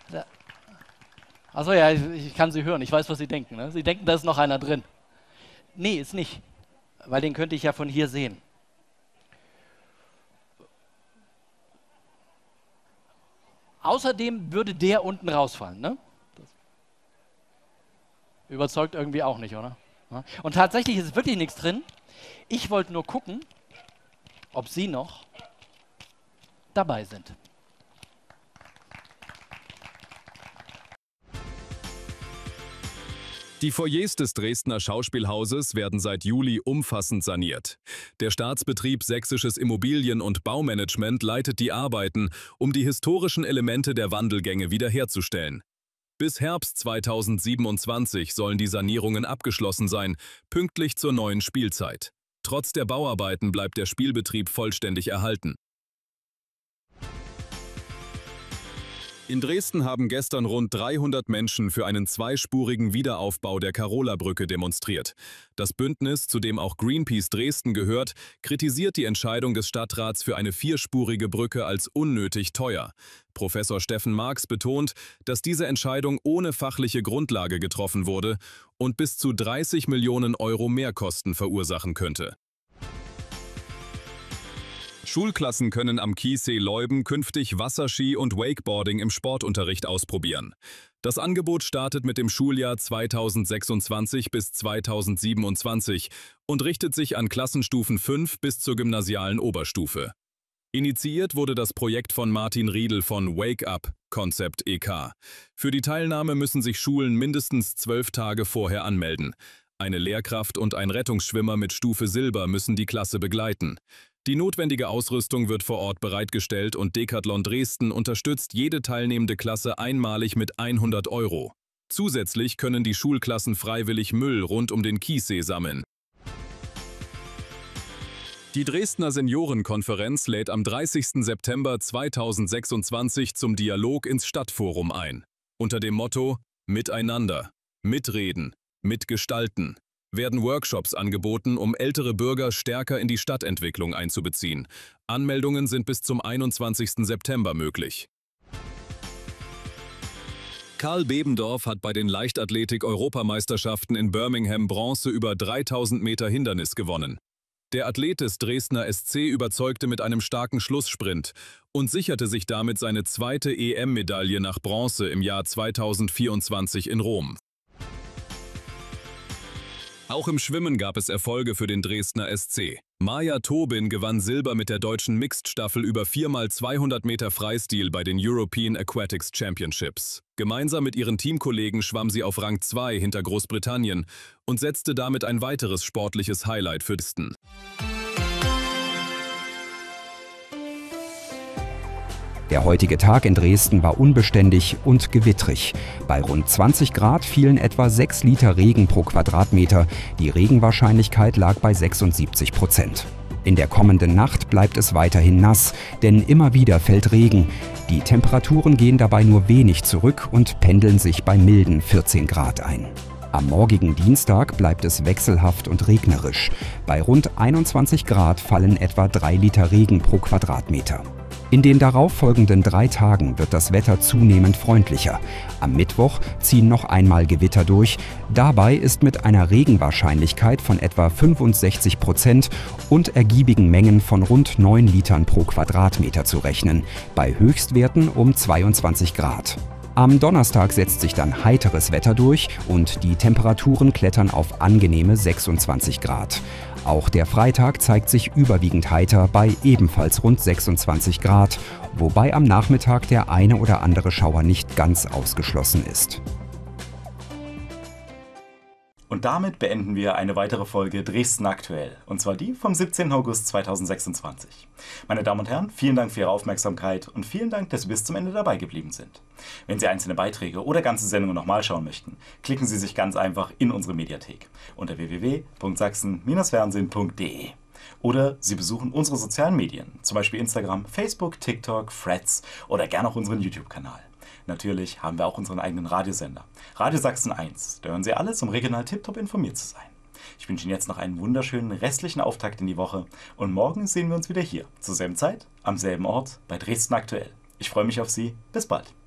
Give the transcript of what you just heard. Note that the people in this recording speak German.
Achso, ja, ich kann Sie hören. Ich weiß, was Sie denken. Ne? Sie denken, da ist noch einer drin. Nee, ist nicht. Weil den könnte ich ja von hier sehen. Außerdem würde der unten rausfallen. Ne? Das überzeugt irgendwie auch nicht, oder? Und tatsächlich ist wirklich nichts drin. Ich wollte nur gucken, ob Sie noch dabei sind. Die Foyers des Dresdner Schauspielhauses werden seit Juli umfassend saniert. Der Staatsbetrieb Sächsisches Immobilien- und Baumanagement leitet die Arbeiten, um die historischen Elemente der Wandelgänge wiederherzustellen. Bis Herbst 2027 sollen die Sanierungen abgeschlossen sein, pünktlich zur neuen Spielzeit. Trotz der Bauarbeiten bleibt der Spielbetrieb vollständig erhalten. In Dresden haben gestern rund 300 Menschen für einen zweispurigen Wiederaufbau der Karola-Brücke demonstriert. Das Bündnis, zu dem auch Greenpeace Dresden gehört, kritisiert die Entscheidung des Stadtrats für eine vierspurige Brücke als unnötig teuer. Professor Steffen Marx betont, dass diese Entscheidung ohne fachliche Grundlage getroffen wurde und bis zu 30 Millionen Euro Mehrkosten verursachen könnte. Schulklassen können am Chiemsee Leuben künftig Wasserski und Wakeboarding im Sportunterricht ausprobieren. Das Angebot startet mit dem Schuljahr 2026 bis 2027 und richtet sich an Klassenstufen 5 bis zur gymnasialen Oberstufe. Initiiert wurde das Projekt von Martin Riedl von Wake Up Concept e.K. Für die Teilnahme müssen sich Schulen mindestens 12 Tage vorher anmelden. Eine Lehrkraft und ein Rettungsschwimmer mit Stufe Silber müssen die Klasse begleiten. Die notwendige Ausrüstung wird vor Ort bereitgestellt und Decathlon Dresden unterstützt jede teilnehmende Klasse einmalig mit 100 Euro. Zusätzlich können die Schulklassen freiwillig Müll rund um den Chiemsee sammeln. Die Dresdner Seniorenkonferenz lädt am 30. September 2026 zum Dialog ins Stadtforum ein. Unter dem Motto Miteinander, Mitreden, Mitgestalten werden Workshops angeboten, um ältere Bürger stärker in die Stadtentwicklung einzubeziehen. Anmeldungen sind bis zum 21. September möglich. Karl Bebendorf hat bei den Leichtathletik-Europameisterschaften in Birmingham Bronze über 3000 Meter Hindernis gewonnen. Der Athlet des Dresdner SC überzeugte mit einem starken Schlusssprint und sicherte sich damit seine zweite EM-Medaille nach Bronze im Jahr 2024 in Rom. Auch im Schwimmen gab es Erfolge für den Dresdner SC. Maja Tobin gewann Silber mit der deutschen Mixed-Staffel über 4x200 Meter Freistil bei den European Aquatics Championships. Gemeinsam mit ihren Teamkollegen schwamm sie auf Rang 2 hinter Großbritannien und setzte damit ein weiteres sportliches Highlight für Dresden. Der heutige Tag in Dresden war unbeständig und gewittrig. Bei rund 20 Grad fielen etwa 6 Liter Regen pro Quadratmeter. Die Regenwahrscheinlichkeit lag bei 76%. In der kommenden Nacht bleibt es weiterhin nass, denn immer wieder fällt Regen. Die Temperaturen gehen dabei nur wenig zurück und pendeln sich bei milden 14 Grad ein. Am morgigen Dienstag bleibt es wechselhaft und regnerisch. Bei rund 21 Grad fallen etwa 3 Liter Regen pro Quadratmeter. In den darauffolgenden 3 Tagen wird das Wetter zunehmend freundlicher. Am Mittwoch ziehen noch einmal Gewitter durch. Dabei ist mit einer Regenwahrscheinlichkeit von etwa 65% und ergiebigen Mengen von rund 9 Litern pro Quadratmeter zu rechnen, bei Höchstwerten um 22 Grad. Am Donnerstag setzt sich dann heiteres Wetter durch und die Temperaturen klettern auf angenehme 26 Grad. Auch der Freitag zeigt sich überwiegend heiter bei ebenfalls rund 26 Grad, wobei am Nachmittag der eine oder andere Schauer nicht ganz ausgeschlossen ist. Und damit beenden wir eine weitere Folge Dresden aktuell, und zwar die vom 17. August 2026. Meine Damen und Herren, vielen Dank für Ihre Aufmerksamkeit und vielen Dank, dass Sie bis zum Ende dabei geblieben sind. Wenn Sie einzelne Beiträge oder ganze Sendungen nochmal schauen möchten, klicken Sie sich ganz einfach in unsere Mediathek unter www.sachsen-fernsehen.de. Oder Sie besuchen unsere sozialen Medien, zum Beispiel Instagram, Facebook, TikTok, Threads oder gerne auch unseren YouTube-Kanal. Natürlich haben wir auch unseren eigenen Radiosender, Radio Sachsen 1. Da hören Sie alles, um regional tiptop informiert zu sein. Ich wünsche Ihnen jetzt noch einen wunderschönen restlichen Auftakt in die Woche und morgen sehen wir uns wieder hier, zur selben Zeit, am selben Ort, bei Dresden aktuell. Ich freue mich auf Sie. Bis bald.